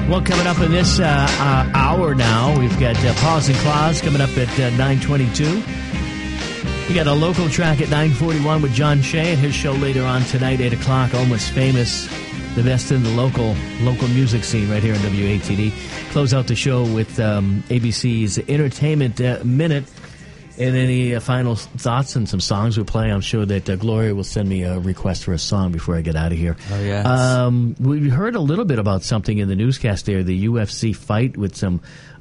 Well, coming up in this hour now, we've got Paws and Claws coming up at 9:22. We got a local track at 9:41 with John Shea and his show later on tonight, 8 o'clock, Almost Famous, the best in the local music scene right here on WATD. Close out the show with ABC's Entertainment Minute. And any final thoughts and some songs we'll play? I'm sure that Gloria will send me a request for a song before I get out of here. Oh, yeah. We heard a little bit about something in the newscast there, the UFC fight with some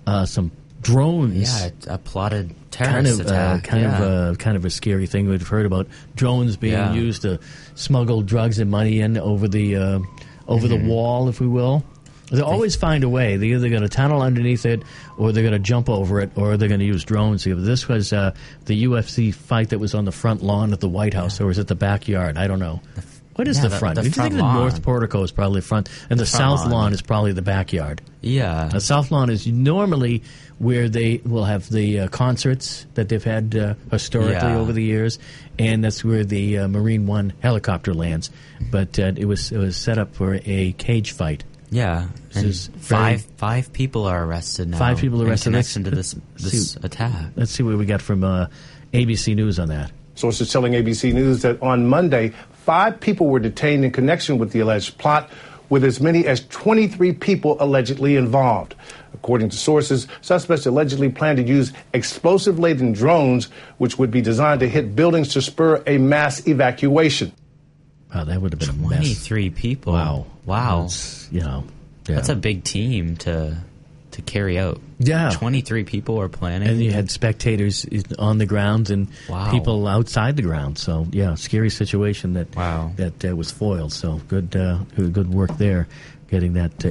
drones. Yeah, a plotted terrorist attack. Kind of a scary thing. We've heard about drones being used to smuggle drugs and money in over the wall, if we will. They always find a way. They're either going to tunnel underneath it, or they're going to jump over it, or they're going to use drones. This was the UFC fight that was on the front lawn at the White House, or was it the backyard? I don't know. What is the front? Do you think the North Portico is probably the front, and the South lawn is probably the backyard? Yeah. The South lawn is normally where they will have the concerts that they've had historically over the years, and that's where the Marine One helicopter lands. But it was set up for a cage fight. Yeah, and five people are arrested now. 5 people arrested in connection to this attack. Let's see what we got from ABC News on that. Sources telling ABC News that on Monday, 5 people were detained in connection with the alleged plot, with as many as 23 people allegedly involved. According to sources, suspects allegedly plan to use explosive-laden drones, which would be designed to hit buildings to spur a mass evacuation. Wow, that would have been 23 people. Wow. That's, that's a big team to carry out. Yeah. 23 people are planning. And you had spectators on the grounds and people outside the ground. So, scary situation that was foiled. So, good work there. Getting that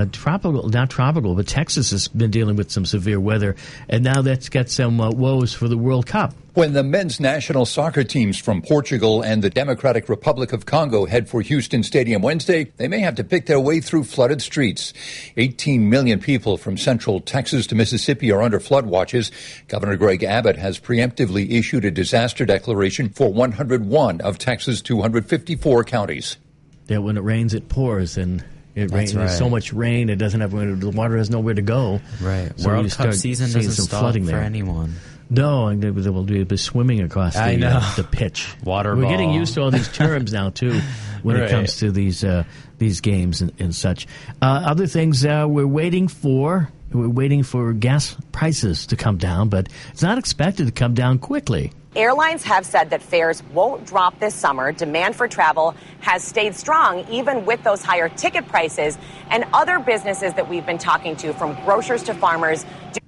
not tropical, but Texas has been dealing with some severe weather, and now that's got some woes for the World Cup. When the men's national soccer teams from Portugal and the Democratic Republic of Congo head for Houston Stadium Wednesday, they may have to pick their way through flooded streets. 18 million people from central Texas to Mississippi are under flood watches. Governor Greg Abbott has preemptively issued a disaster declaration for 101 of Texas' 254 counties. Yeah, when it rains, it pours, and it rains. Right. There's so much rain, it doesn't have the water has nowhere to go. Right. So World Cup season doesn't stop for anyone. No, and they will be swimming across the pitch. We're getting used to all these terms now too, when it comes to these games and such. Other things we're waiting for gas prices to come down, but it's not expected to come down quickly. Airlines have said that fares won't drop this summer. Demand for travel has stayed strong, even with those higher ticket prices. And other businesses that we've been talking to, from grocers to farmers,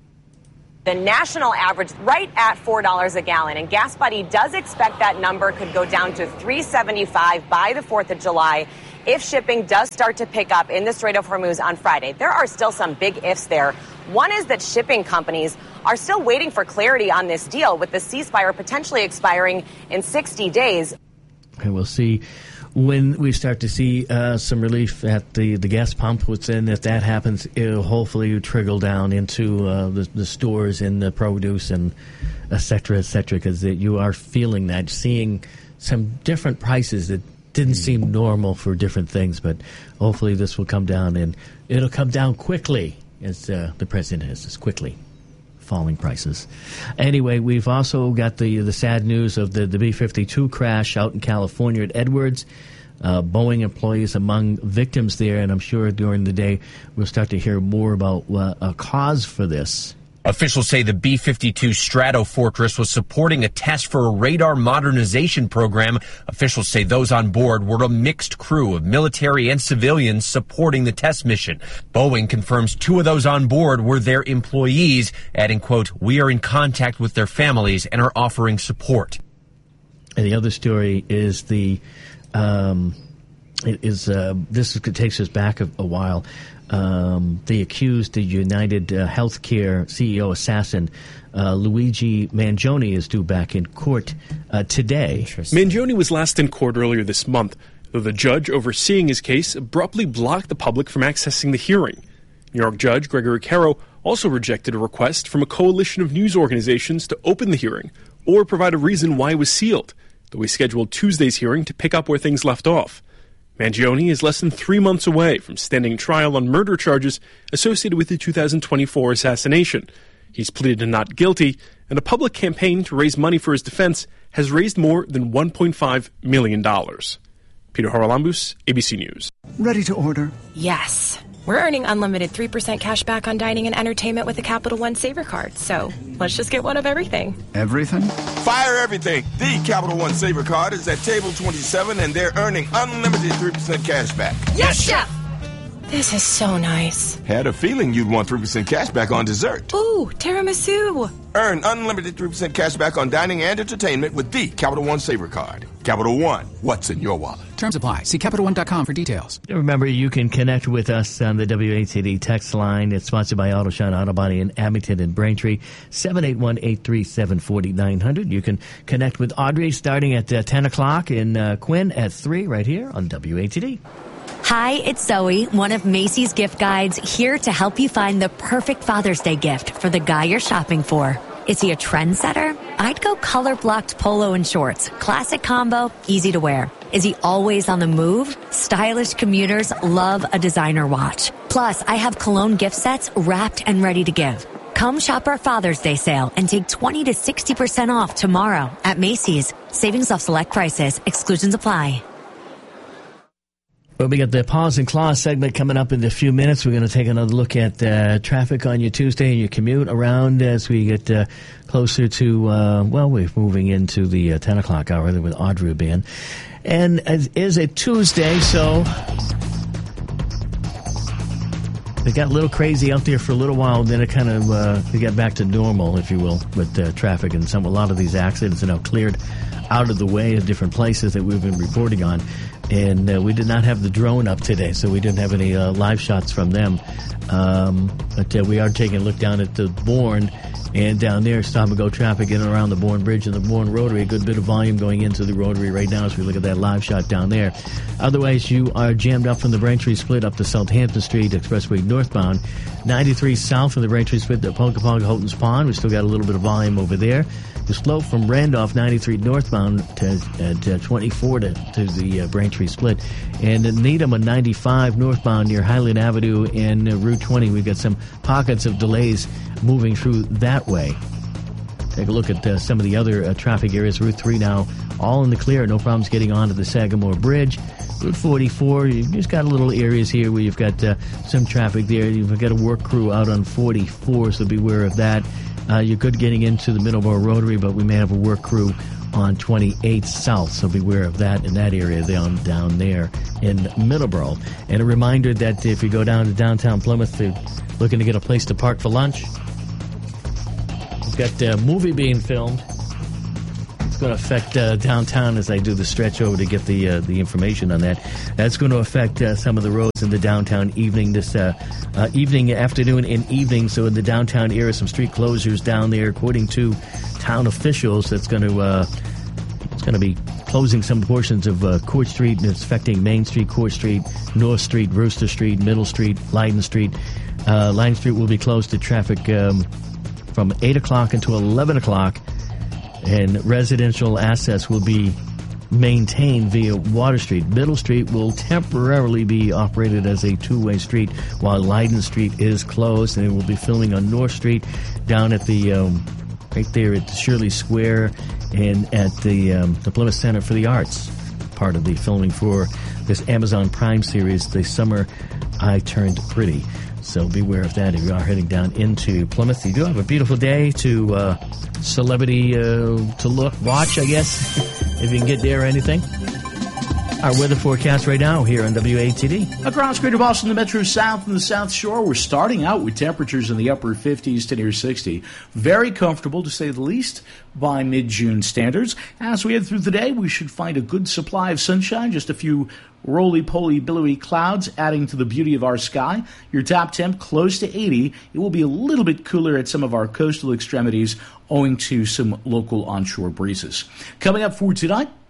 the national average right at $4 a gallon. And Gas Buddy does expect that number could go down to $3.75 by the 4th of July if shipping does start to pick up in the Strait of Hormuz on Friday. There are still some big ifs there. One is that shipping companies are still waiting for clarity on this deal, with the ceasefire potentially expiring in 60 days. And we'll see when we start to see some relief at the gas pump. If that happens, it'll hopefully trickle down into the stores and the produce and et cetera, because you are feeling that, seeing some different prices that didn't seem normal for different things. But hopefully this will come down, and it'll come down quickly, as the president has, just quickly. Falling prices. Anyway, we've also got the sad news of the B-52 crash out in California at Edwards. Boeing employees among victims there, and I'm sure during the day we'll start to hear more about a cause for this. Officials say the B-52 Stratofortress was supporting a test for a radar modernization program. Officials say those on board were a mixed crew of military and civilians supporting the test mission. Boeing confirms 2 of those on board were their employees, adding, quote, "We are in contact with their families and are offering support." And the other story is this takes us back a while. They accused the United Healthcare CEO assassin Luigi Mangione is due back in court today. Mangione was last in court earlier this month, though the judge overseeing his case abruptly blocked the public from accessing the hearing. New York Judge Gregory Caro also rejected a request from a coalition of news organizations to open the hearing or provide a reason why it was sealed, though he scheduled Tuesday's hearing to pick up where things left off. Mangione is less than 3 months away from standing trial on murder charges associated with the 2024 assassination. He's pleaded not guilty, and a public campaign to raise money for his defense has raised more than $1.5 million. Peter Haralambous, ABC News. Ready to order? Yes. We're earning unlimited 3% cash back on dining and entertainment with the Capital One Saver Card. So let's just get one of everything. Everything? Fire everything. The Capital One Saver Card is at table 27, and they're earning unlimited 3% cash back. Yes, Chef! This is so nice. Had a feeling you'd want 3% cash back on dessert. Ooh, tiramisu. Earn unlimited 3% cash back on dining and entertainment with the Capital One Saver Card. Capital One, what's in your wallet? Terms apply. See CapitalOne.com for details. Remember, you can connect with us on the WATD text line. It's sponsored by AutoShine Auto Body in Abington and Braintree, 781-837-4900. You can connect with Audrey starting at 10 o'clock in Quinn at 3 right here on WATD. Hi, it's Zoe, one of Macy's gift guides, here to help you find the perfect Father's Day gift for the guy you're shopping for. Is he a trendsetter? I'd go color-blocked polo and shorts. Classic combo, easy to wear. Is he always on the move? Stylish commuters love a designer watch. Plus, I have cologne gift sets wrapped and ready to give. Come shop our Father's Day sale and take 20 to 60% off tomorrow at Macy's. Savings off select prices. Exclusions apply. Well, we got the Pause and Clause segment coming up in a few minutes. We're going to take another look at traffic on your Tuesday and your commute around as we get closer to, we're moving into the 10 o'clock hour with Audrey being. And it is a Tuesday, so it got a little crazy out there for a little while. Then it kind of we got back to normal, if you will, with traffic. And a lot of these accidents are now cleared out of the way of different places that we've been reporting on. And we did not have the drone up today, so we didn't have any live shots from them. But we are taking a look down at the Bourne, and down there, stop-and-go traffic in and around the Bourne Bridge and the Bourne Rotary. A good bit of volume going into the Rotary right now as we look at that live shot down there. Otherwise, you are jammed up from the Braintree Split up to Southampton Street, Expressway northbound. 93 south from the Braintree Split to Ponkaponk, Houghton's Pond. We still got a little bit of volume over there. The slope from Randolph 93 northbound to 24 to the Braintree Split. And at Needham on 95 northbound near Highland Avenue and Route 20, we've got some pockets of delays moving through that way. Take a look at some of the other traffic areas. Route 3 now all in the clear. No problems getting onto the Sagamore Bridge. Route 44, you've just got little areas here where you've got some traffic there. You've got a work crew out on 44, so beware of that. You're good getting into the Middleborough Rotary, but we may have a work crew on 28 South, so beware of that in that area down there in Middleborough. And a reminder that if you go down to downtown Plymouth, you're looking to get a place to park for lunch, we've got a movie being filmed. It's going to affect downtown as I do the stretch over to get the information on that. That's going to affect some of the roads in the downtown evening, this evening, afternoon, and evening. So in the downtown area, some street closures down there. According to town officials, that's going to be closing some portions of Court Street, and it's affecting Main Street, Court Street, North Street, Brewster Street, Middle Street, Leiden Street. Leiden Street will be closed to traffic from 8 o'clock until 11 o'clock. And residential access will be maintained via Water Street. Middle Street will temporarily be operated as a two-way street while Leiden Street is closed, and it will be filming on North Street down at the right there at Shirley Square and at the Plymouth Center for the Arts. Part of the filming for this Amazon Prime series, The Summer I Turned Pretty. So beware of that if you are heading down into Plymouth. You do have a beautiful day to celebrity to watch, I guess, if you can get there or anything. Our weather forecast right now here on WATD. Across Greater Boston, the Metro South and the South Shore, we're starting out with temperatures in the upper 50s to near 60. Very comfortable, to say the least, by mid-June standards. As we head through the day, we should find a good supply of sunshine, just a few roly-poly, billowy clouds adding to the beauty of our sky. Your top temp close to 80. It will be a little bit cooler at some of our coastal extremities owing to some local onshore breezes. Coming up for tonight,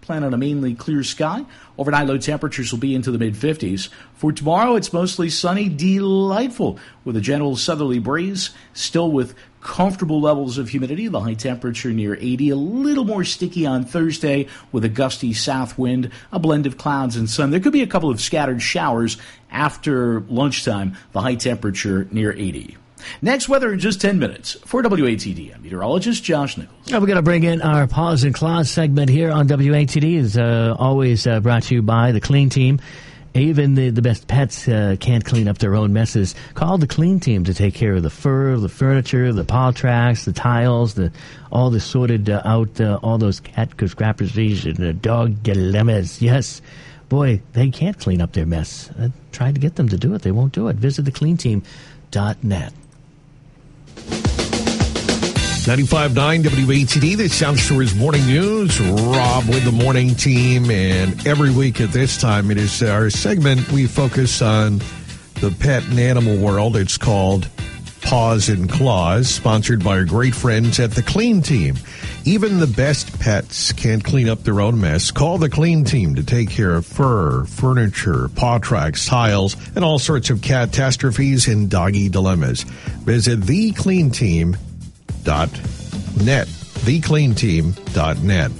Plan on a mainly clear sky. Overnight low temperatures will be into the mid-50s. For tomorrow, it's mostly sunny, delightful, with a gentle southerly breeze, still with comfortable levels of humidity. The high temperature near 80, a little more sticky on Thursday with a gusty south wind, a blend of clouds and sun. There could be a couple of scattered showers after lunchtime, the high temperature near 80. Next, weather in just 10 minutes. For WATD, I'm meteorologist Josh Nichols. We're going to bring in our Paws and Claws segment here on WATD. Is always brought to you by the Clean Team. Even the best pets can't clean up their own messes. Call the Clean Team to take care of the fur, the furniture, the paw tracks, the tiles, all the sorted out, all those cat discrepancies and dog dilemmas. Yes, boy, they can't clean up their mess. I tried to get them to do it. They won't do it. Visit thecleanteam.net. 95.9 WATD, the South Shore's Morning News. Rob with the morning team, and every week at this time, it is our segment. We focus on the pet and animal world. It's called Paws and Claws, sponsored by our great friends at the Clean Team. Even the best pets can't clean up their own mess. Call the Clean Team to take care of fur, furniture, paw tracks, tiles, and all sorts of catastrophes and doggy dilemmas. Visit thecleanteam.net. Thecleanteam.net.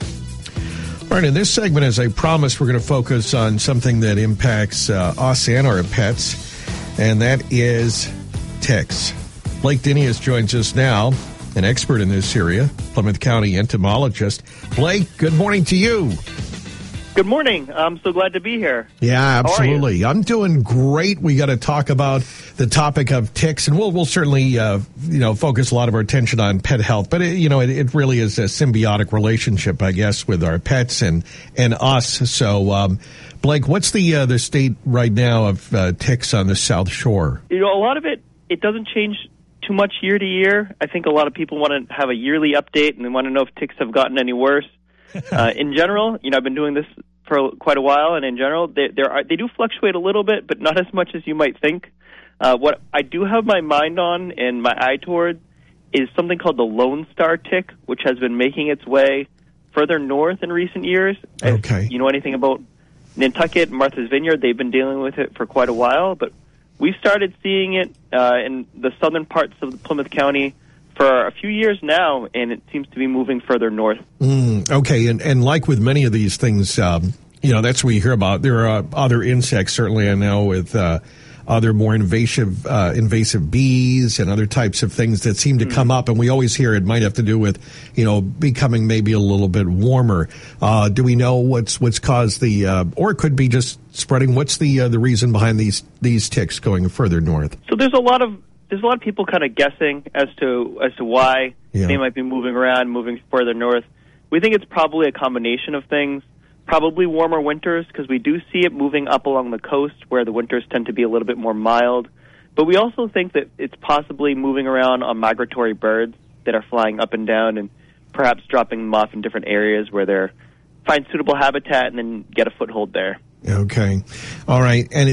All right, in this segment, as I promised, we're going to focus on something that impacts us and our pets, and that is ticks. Blake Dinius joins us now, an expert in this area, Plymouth County entomologist. Blake, good morning to you. Good morning. I'm so glad to be here. Yeah, absolutely. I'm doing great. We got to talk about the topic of ticks, and we'll certainly focus a lot of our attention on pet health. But it really is a symbiotic relationship, I guess, with our pets and us. So, Blake, what's the state right now of ticks on the South Shore? A lot of it doesn't change too much year to year. I think a lot of people want to have a yearly update, and they want to know if ticks have gotten any worse. In general, I've been doing this for quite a while, and in general, they do fluctuate a little bit, but not as much as you might think. What I do have my mind on and my eye toward is something called the Lone Star tick, which has been making its way further north in recent years. Okay. If you know anything about Nantucket, Martha's Vineyard, they've been dealing with it for quite a while, but we've started seeing it in the southern parts of Plymouth County for a few years now, and it seems to be moving further north. Okay, and like with many of these things, that's what you hear about. There are other insects, certainly I know, with other more invasive bees and other types of things that seem to come up, and we always hear it might have to do with, becoming maybe a little bit warmer. Do we know what's caused or it could be just spreading? What's the reason behind these ticks going further north? So there's a lot of people kind of guessing as to why they might be moving further north. We think it's probably a combination of things. Probably warmer winters, because we do see it moving up along the coast where the winters tend to be a little bit more mild. But we also think that it's possibly moving around on migratory birds that are flying up and down and perhaps dropping them off in different areas where they find suitable habitat and then get a foothold there. Okay. All right. And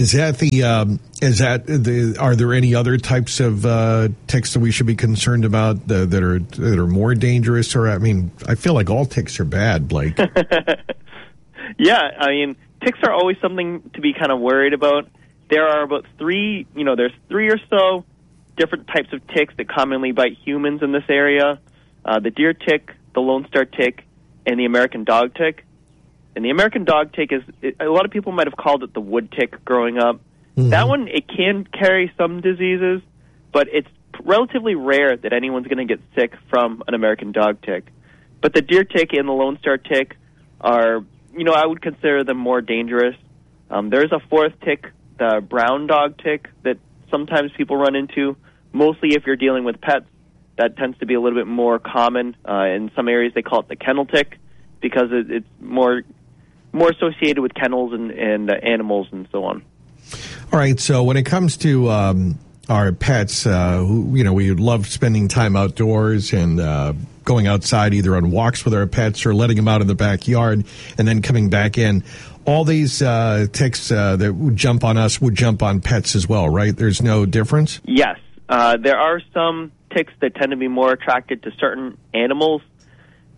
are there any other types of ticks that we should be concerned about that are more dangerous? Or, I feel like all ticks are bad, Blake. Yeah. Ticks are always something to be kind of worried about. There are about there's 3 or so different types of ticks that commonly bite humans in this area. The deer tick, the Lone Star tick, and the American dog tick. And the American dog tick a lot of people might have called it the wood tick growing up. Mm-hmm. That one, it can carry some diseases, but it's relatively rare that anyone's going to get sick from an American dog tick. But the deer tick and the Lone Star tick are, I would consider them more dangerous. There's a fourth tick, the brown dog tick, that sometimes people run into, mostly if you're dealing with pets. That tends to be a little bit more common. In some areas, they call it the kennel tick because it's more associated with kennels and animals and so on. All right, so when it comes to our pets, we love spending time outdoors and going outside either on walks with our pets or letting them out in the backyard and then coming back in. All these ticks that would jump on us would jump on pets as well, right? There's no difference? Yes. There are some ticks that tend to be more attracted to certain animals.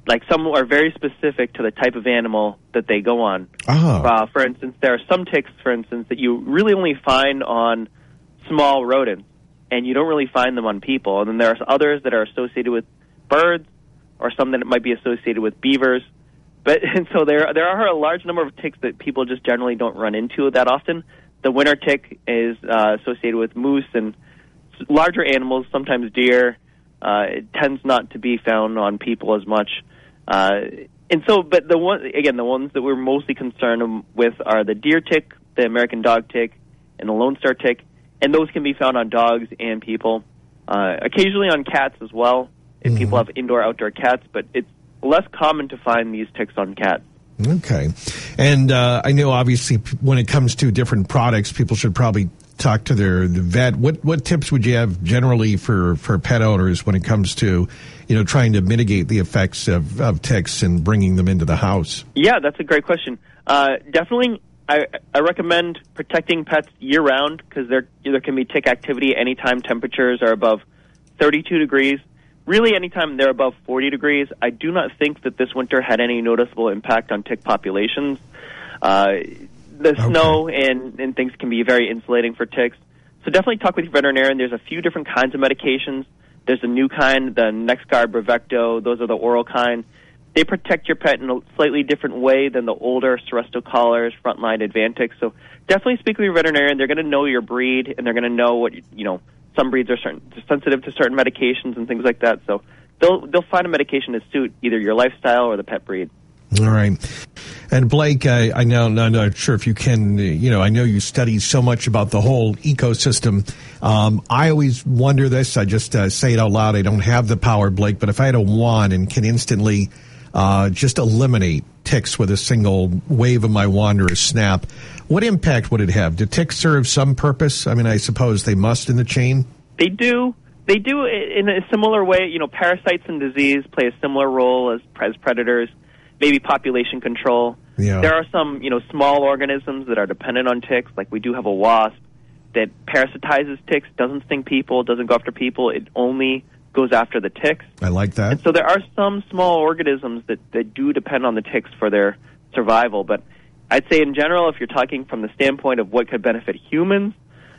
Like some are very specific to the type of animal that they go on. Oh. For instance, there are some ticks, for instance, that you really only find on small rodents, and you don't really find them on people. And then there are others that are associated with birds, or some that might be associated with beavers. And so there are a large number of ticks that people just generally don't run into that often. The winter tick is associated with moose and larger animals, sometimes deer. It tends not to be found on people as much. And so, but the ones that we're mostly concerned with are the deer tick, the American dog tick, and the Lone Star tick, and those can be found on dogs and people. Occasionally on cats as well, if people have indoor-outdoor cats, but it's less common to find these ticks on cats. Okay. And I know, obviously, when it comes to different products, people should probably talk to the vet. What tips would you have generally for pet owners when it comes to, trying to mitigate the effects of ticks and bringing them into the house? Yeah, that's a great question. Definitely, I recommend protecting pets year-round because there can be tick activity anytime temperatures are above 32 degrees. Really, anytime they're above 40 degrees. I do not think that this winter had any noticeable impact on tick populations. The snow and things can be very insulating for ticks. So definitely talk with your veterinarian. There's a few different kinds of medications. There's a new kind, the NexGard, Bravecto. Those are the oral kind. They protect your pet in a slightly different way than the older Seresto collars, Frontline Advantix. So definitely speak with your veterinarian. They're going to know your breed, and they're going to know what, some breeds are sensitive to certain medications and things like that. So they'll find a medication to suit either your lifestyle or the pet breed. All right. And Blake, I know, I'm not sure if you can, I know you study so much about the whole ecosystem. I always wonder this. I just say it out loud. I don't have the power, Blake, but if I had a wand and can instantly just eliminate ticks with a single wave of my wand or a snap, what impact would it have? Do ticks serve some purpose? I mean, I suppose they must in the chain. They do. They do in a similar way. Parasites and disease play a similar role as predators. Maybe population control. Yeah. There are some, small organisms that are dependent on ticks. Like we do have a wasp that parasitizes ticks, doesn't sting people, doesn't go after people. It only goes after the ticks. I like that. And so there are some small organisms that do depend on the ticks for their survival. But I'd say in general, if you're talking from the standpoint of what could benefit humans,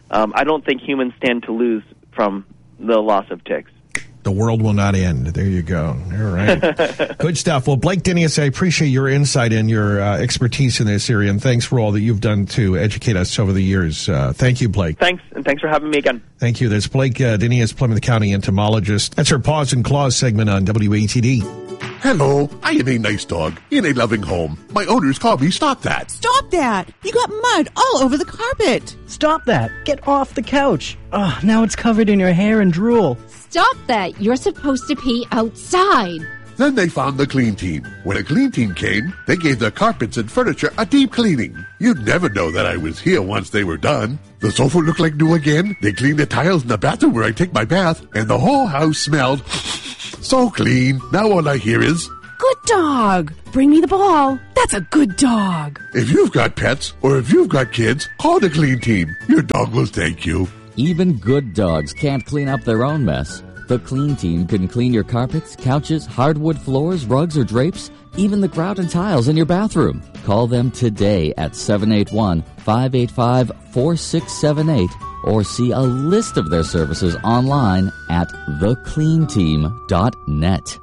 I don't think humans stand to lose from the loss of ticks. The world will not end. There you go. All right. Good stuff. Well, Blake Dinius, I appreciate your insight and your expertise in this area, and thanks for all that you've done to educate us over the years. Thank you, Blake. Thanks, and thanks for having me again. Thank you. That's Blake Dinius, Plymouth County entomologist. That's our Paws and Claws segment on WATD. Hello, I am a nice dog in a loving home. My owners call me Stop That. Stop that! You got mud all over the carpet. Stop that! Get off the couch. Oh, now it's covered in your hair and drool. Stop that! You're supposed to pee outside. Then they found the clean team. When a clean team came, they gave the carpets and furniture a deep cleaning. You'd never know that I was here once they were done. The sofa looked like new again. They cleaned the tiles in the bathroom where I take my bath, and the whole house smelled so clean. Now all I hear is, "Good dog. Bring me the ball. That's a good dog." If you've got pets or if you've got kids, call the clean team. Your dog will thank you. Even good dogs can't clean up their own mess. The Clean Team can clean your carpets, couches, hardwood floors, rugs or drapes, even the grout and tiles in your bathroom. Call them today at 781-585-4678 or see a list of their services online at thecleanteam.net.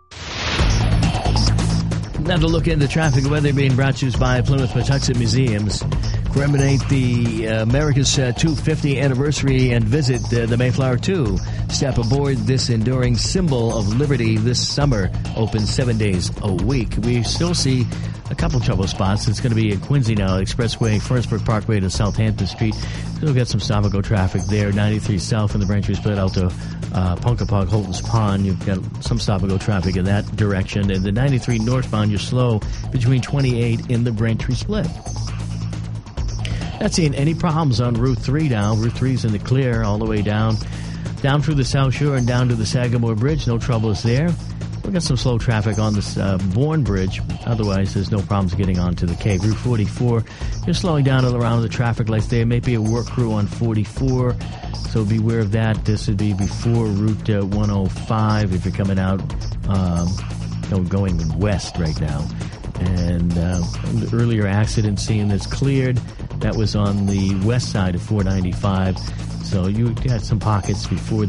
Now to look into traffic weather being brought to us by Plymouth Patuxent Museums. Commemorate the America's 250th anniversary and visit the Mayflower 2. Step aboard this enduring symbol of liberty this summer. Open 7 days a week. We still see a couple trouble spots. It's going to be at Quincy now, Expressway, Forestburg Parkway to Southampton Street. Still got some stop-and-go traffic there. 93 South in the Braintree split out to Punkapog, Holton's Pond. You've got some stop-and-go traffic in that direction. And the 93 northbound, you're slow between 28 in the Braintree split. Not seeing any problems on Route 3 now. Route 3 is in the clear all the way down through the South Shore and down to the Sagamore Bridge. No troubles there. We've got some slow traffic on this Bourne Bridge. Otherwise, there's no problems getting onto the Cape. Route 44, you're slowing down around the traffic lights there. May be a work crew on 44, so beware of that. This would be before Route 105 if you're coming out going west right now. And the earlier accident scene that's cleared, that was on the west side of 495. So you got some pockets before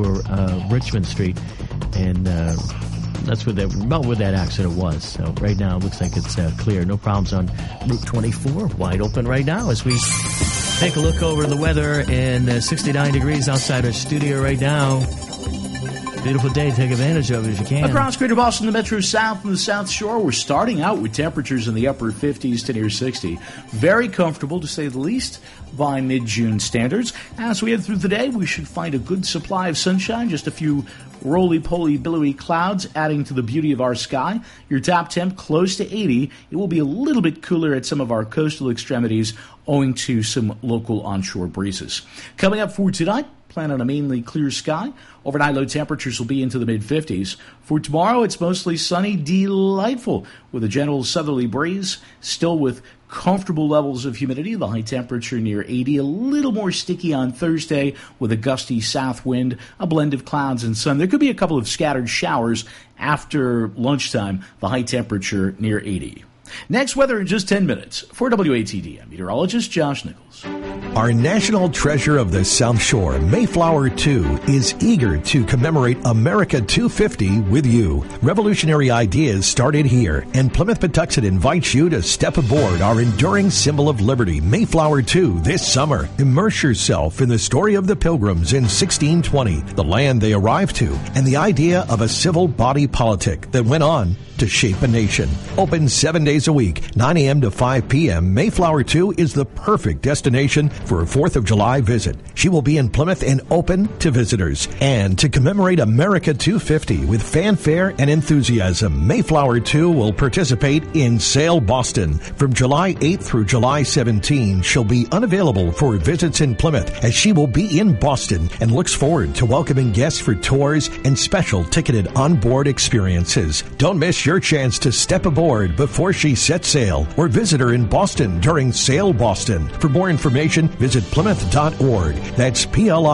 Richmond Street, and that's about where that accident was. So right now it looks like it's clear. No problems on Route 24. Wide open right now as we take a look over the weather, and 69 degrees outside our studio right now. Beautiful day. Take advantage of it if you can. Across Greater Boston, the Metro South and the South Shore, we're starting out with temperatures in the upper 50s to near 60. Very comfortable, to say the least, by mid-June standards. As we head through the day, we should find a good supply of sunshine, just a few roly-poly, billowy clouds adding to the beauty of our sky. Your top temp close to 80. It will be a little bit cooler at some of our coastal extremities owing to some local onshore breezes. Coming up for tonight, plan on a mainly clear sky. Overnight low temperatures will be into the mid-50s. For tomorrow, it's mostly sunny, delightful, with a gentle southerly breeze, still with comfortable levels of humidity. The high temperature near 80, a little more sticky on Thursday with a gusty south wind, a blend of clouds and sun. There could be a couple of scattered showers after lunchtime, the high temperature near 80. Next, weather in just 10 minutes. For WATD, I'm meteorologist Josh Nichols. Our national treasure of the South Shore, Mayflower 2, is eager to commemorate America 250 with you. Revolutionary ideas started here, and Plymouth Patuxent invites you to step aboard our enduring symbol of liberty, Mayflower 2, this summer. Immerse yourself in the story of the Pilgrims in 1620, the land they arrived to, and the idea of a civil body politic that went on to shape a nation. Open 7 days a week, 9 a.m. to 5 p.m., Mayflower 2 is the perfect destination for a 4th of July visit. She will be in Plymouth and open to visitors. And to commemorate America 250 with fanfare and enthusiasm, Mayflower 2 will participate in Sail Boston. From July 8th through July 17, she'll be unavailable for visits in Plymouth as she will be in Boston and looks forward to welcoming guests for tours and special ticketed onboard experiences. Don't miss your chance to step aboard before she sets sail or visit her in Boston during Sail Boston. For more information, visit plymouth.org. That's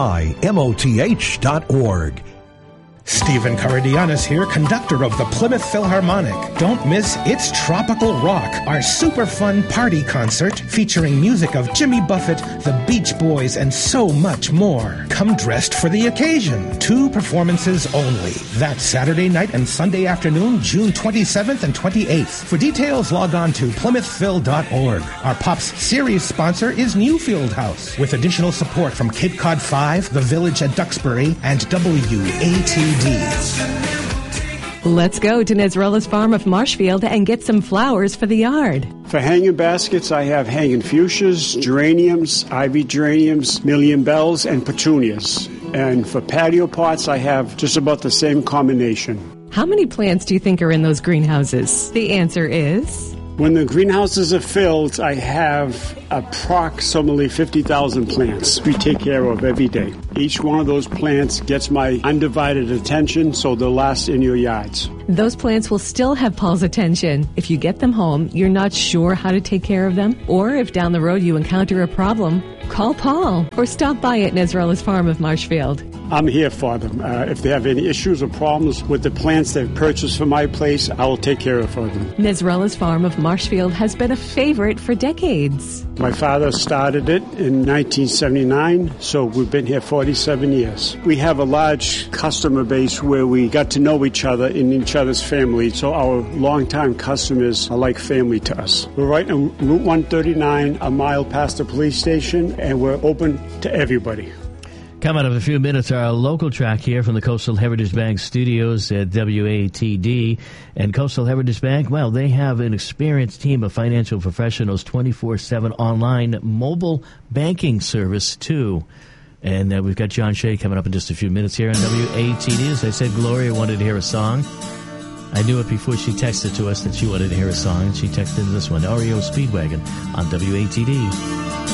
PLIMOTH.org. Stephen Karadianis here, conductor of the Plymouth Philharmonic. Don't miss It's Tropical Rock, our super fun party concert featuring music of Jimmy Buffett, the Beach Boys, and so much more. Come dressed for the occasion. 2 performances only. That's Saturday night and Sunday afternoon, June 27th and 28th. For details, log on to plymouthphil.org. Our Pops series sponsor is Newfield House, with additional support from Cape Cod 5, The Village at Duxbury, and WATD. Let's go to Nezrella's Farm of Marshfield and get some flowers for the yard. For hanging baskets, I have hanging fuchsias, geraniums, ivy geraniums, million bells, and petunias. And for patio pots, I have just about the same combination. How many plants do you think are in those greenhouses? The answer is... When the greenhouses are filled, I have approximately 50,000 plants we take care of every day. Each one of those plants gets my undivided attention, so they'll last in your yards. Those plants will still have Paul's attention. If you get them home, you're not sure how to take care of them, or if down the road you encounter a problem, call Paul or stop by at Nezrella's Farm of Marshfield. I'm here for them. If they have any issues or problems with the plants they've purchased from my place, I will take care of for them. Nezrella's Farm of Marshfield has been a favorite for decades. My father started it in 1979, so we've been here 47 years. We have a large customer base where we got to know each other in each other's family, so our longtime customers are like family to us. We're right on Route 139, a mile past the police station, and we're open to everybody. Coming up in a few minutes, our local track here from the Coastal Heritage Bank studios at WATD. And Coastal Heritage Bank, well, they have an experienced team of financial professionals, 24/7 online mobile banking service, too. And we've got John Shea coming up in just a few minutes here on WATD. As I said, Gloria wanted to hear a song. I knew it before she texted to us that she wanted to hear a song. She texted this one, REO Speedwagon, on WATD.